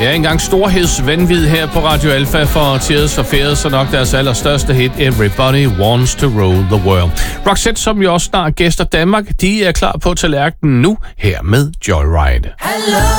Ja, engang storhedsvanvid her på Radio Alpha for Tears for Fears, så nok deres allerstørste hit, Everybody Wants to Rule the World. Roxette, som jo også snart gæster Danmark, de er klar på tallerkenen nu, her med Joyride. Hello.